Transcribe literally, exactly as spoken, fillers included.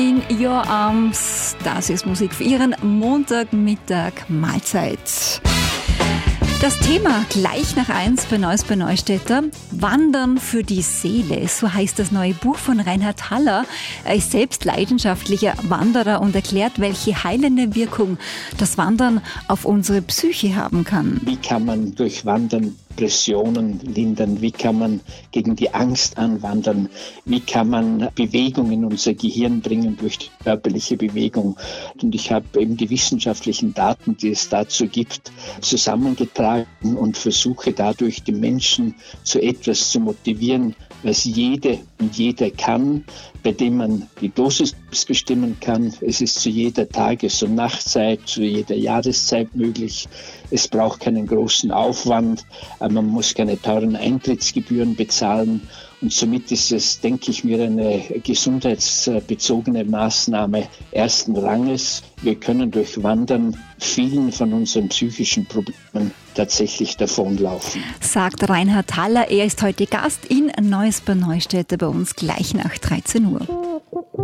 In Your Arms, das ist Musik für Ihren Montagmittag Mahlzeit. Das Thema gleich nach eins bei Neues bei Neustädter, Wandern für die Seele, so heißt das neue Buch von Reinhard Haller. Er ist selbst leidenschaftlicher Wanderer und erklärt, welche heilende Wirkung das Wandern auf unsere Psyche haben kann. Wie kann man durch Wandern Depressionen lindern? Wie kann man gegen die Angst anwandern? Wie kann man Bewegung in unser Gehirn bringen durch die körperliche Bewegung? Und ich habe eben die wissenschaftlichen Daten, die es dazu gibt, zusammengetragen und versuche dadurch die Menschen zu etwas zu motivieren, was jede und jeder kann, bei dem man die Dosis bestimmen kann. Es ist zu jeder Tages- und Nachtzeit, zu jeder Jahreszeit möglich. Es braucht keinen großen Aufwand, man muss keine teuren Eintrittsgebühren bezahlen. Und somit ist es, denke ich mir, eine gesundheitsbezogene Maßnahme ersten Ranges. Wir können durch Wandern vielen von unseren psychischen Problemen tatsächlich davonlaufen. Sagt Reinhard Haller. Er ist heute Gast in Neues bei Neustädter bei uns gleich nach dreizehn Uhr.